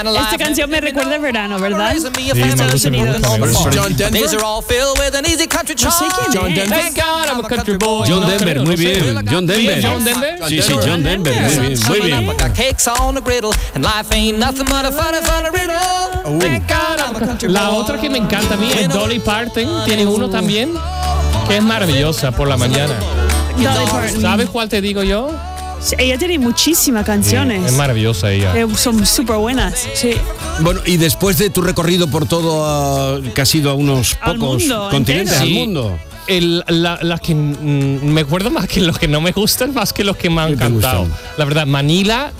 Esta canción me recuerda el verano, ¿verdad? Sí, Estados Unidos. John Denver. No sé quién John es. Denver. Thank God I'm a country boy. John No Denver, creo, muy no sé. bien. John Denver. John Denver. Sí, sí, John Denver, muy bien, muy bien. La otra que me encanta a mí es Dolly Parton. Tiene uno también que es maravillosa por la mañana. Dolly Parton. ¿Sabes cuál te digo yo? Sí, ella tiene muchísimas canciones. Es maravillosa ella. Son súper buenas. Sí. Bueno, y después de tu recorrido por todo, que has ido a unos Al pocos mundo continentes, entero. al Sí. mundo. Las que me acuerdo más que los que no me gustan, más que los que me han ¿Qué te encantado. gustan? La verdad, Manila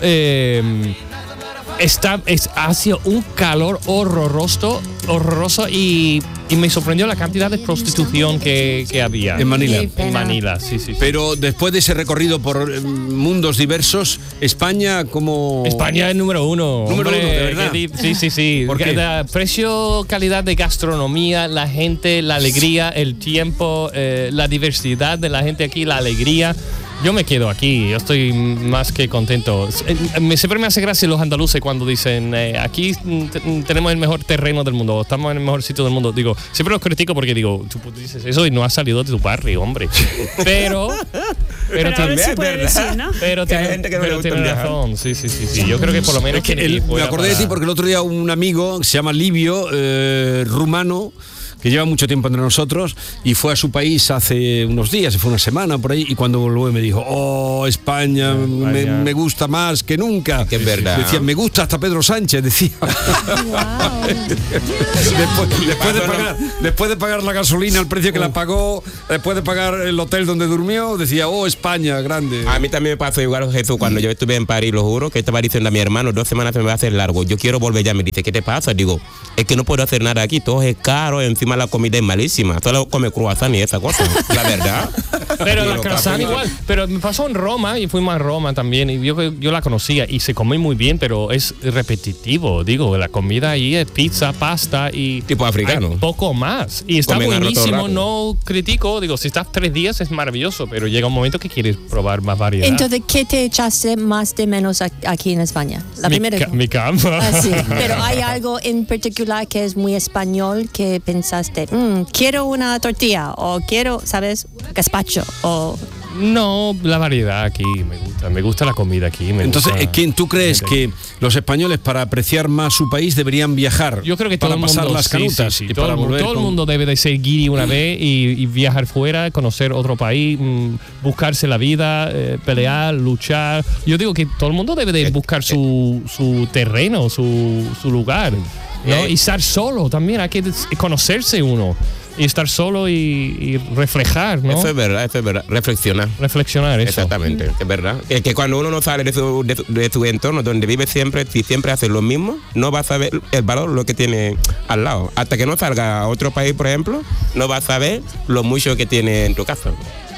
ha sido un calor horroroso y me sorprendió la cantidad de prostitución que había. En Manila. En Manila, sí. Pero después de ese recorrido por mundos diversos, España como... España es número uno. Número hombre, uno, de verdad. Sí. ¿Por qué? Precio, calidad de gastronomía, la gente, la alegría, el tiempo, la diversidad de la gente aquí, la alegría. Yo me quedo aquí, yo estoy más que contento. Siempre me hace gracia los andaluces cuando dicen aquí tenemos el mejor terreno del mundo, estamos en el mejor sitio del mundo. Digo, siempre los critico porque digo, tú dices eso y no has salido de tu barrio, hombre. Pero ahora sí puede decir, ¿no? Pero Que hay gente que no le gusta tiene viajar. razón, sí. Yo creo que por lo menos Me acordé de ti porque el otro día un amigo que se llama Livio, rumano, que lleva mucho tiempo entre nosotros y fue a su país hace unos días, fue una semana por ahí, y cuando volvió me dijo, España, me gusta más que nunca. Que es verdad. Decía, me gusta hasta Pedro Sánchez, decía. después de pagar la gasolina, el precio que la pagó, después de pagar el hotel donde durmió, decía, España, grande. A mí también me pasó igual, Jesús, cuando yo estuve en París, lo juro, que estaba diciendo a mi hermano, 2 semanas se me va a hacer largo, yo quiero volver ya. Me dice, ¿qué te pasa? Digo, es que no puedo hacer nada aquí, todo es caro, encima la comida es malísima, solo come croissant y esa cosa, la verdad. Pero la Digo, croissant papi, igual. Pero me pasó en Roma y fuimos a Roma también y yo la conocía y se come muy bien, pero es repetitivo. Digo, la comida ahí es pizza, pasta y Tipo africano. hay poco más. Y está Comen arroz todo el buenísimo, rato. no critico. Digo, si estás 3 días es maravilloso, pero llega un momento que quieres probar más variedad. Entonces, ¿qué te echaste más de menos aquí en España? La primera. Mi campo. Ah, sí. Pero hay algo en particular que es muy español que pensaste, quiero una tortilla o quiero, ¿sabes? Gazpacho o... No, la variedad aquí me gusta la comida aquí. Entonces, ¿quién tú crees que los españoles, para apreciar más su país, deberían viajar? Yo creo que todo para el mundo, pasar las canutas sí. y Todo, para volver todo el con- mundo debe de ser guiri una vez y viajar fuera, conocer otro país, buscarse la vida, pelear, luchar. Yo digo que todo el mundo debe de buscar su terreno, su lugar, ¿no? Y estar solo también, hay que conocerse uno. Y estar solo y reflejar, ¿no? Eso es verdad, reflexionar. Reflexionar eso. Exactamente, es verdad. Que cuando uno no sale de su entorno, donde vive siempre, si siempre hace lo mismo, no va a saber el valor lo que tiene al lado. Hasta que no salga a otro país, por ejemplo, no va a saber lo mucho que tiene en tu casa.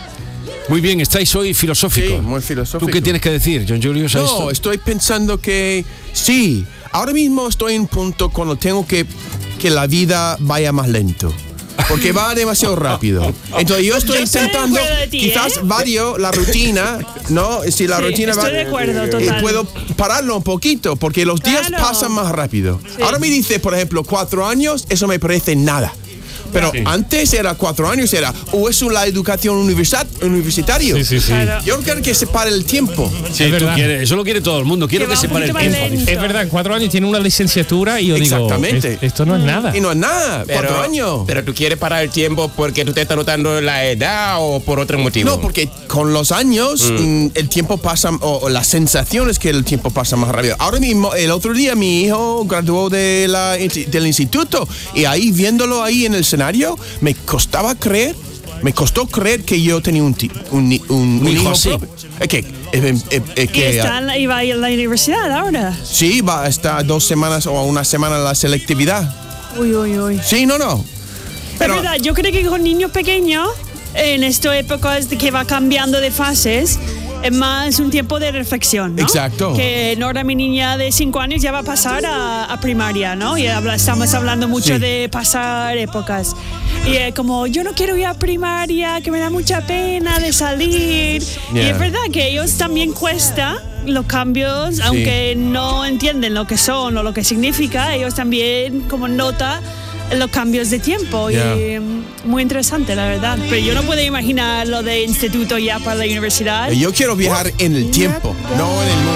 Muy bien, estáis hoy filosóficos. Sí, muy filosófico. ¿Tú qué tienes que decir, John Julius, a No, esto? estoy pensando que sí, ahora mismo estoy en un punto cuando tengo que la vida vaya más lento. Porque va demasiado rápido. Entonces yo estoy Yo estoy de intentando, acuerdo de ti, quizás varío la rutina, ¿no? Si la Sí, rutina estoy va, de acuerdo, total. puedo pararlo un poquito, porque los días Claro. pasan más rápido. Sí. Ahora me dice, por ejemplo, 4 años, eso me parece nada. Pero antes era 4 años, es la educación universitaria. Sí. Claro. Yo creo que se pare el tiempo. Sí, Es tú verdad. quieres, eso lo quiere todo el mundo. Quiero Que que va se un pare el poquito más tiempo. lento. Es verdad, 4 años tiene una licenciatura y yo digo, Exactamente. esto no es nada. Y no es nada, 4 años. Pero tú quieres parar el tiempo porque tú te estás notando la edad o por otro motivo. No, porque con los años el tiempo pasa, o la sensación es que el tiempo pasa más rápido. Ahora mismo, el otro día mi hijo graduó del instituto y ahí viéndolo ahí en el escenario, me costó creer que yo tenía un hijo así. propio. Y va a ir a la universidad ahora. Sí, va a estar 2 semanas o una semana en la selectividad. Uy. Sí, no. Pero verdad, yo creo que con niños pequeños, en esta época que va cambiando de fases, es más un tiempo de reflexión, ¿no? Exacto. Que ahora mi niña de 5 años ya va a pasar a primaria, ¿no? Y estamos hablando mucho Sí. de pasar épocas. Y es como, yo no quiero ir a primaria, que me da mucha pena de salir. Y Yeah. es verdad que ellos también cuesta los cambios, aunque no entienden lo que son o lo que significa, ellos también como nota los cambios de tiempo. Ya. Y muy interesante, la verdad. Pero yo no puedo imaginar lo de instituto ya para la universidad. Yo quiero viajar en el tiempo, no en el mundo.